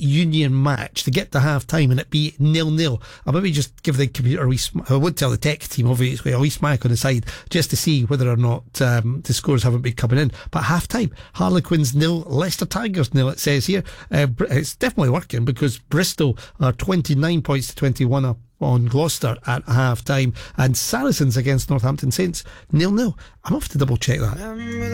Union match to get to half time and it be 0-0. I'll maybe just give the computer I would tell the tech team obviously a wee smack on the side just to see whether or not the scores haven't been coming in. But half time, Harlequins 0, Leicester Tigers 0, it says here. It's definitely working because Bristol are 29 points to 21 up on Gloucester at half time, and Saracens against Northampton Saints 0-0. I'm off to double check that.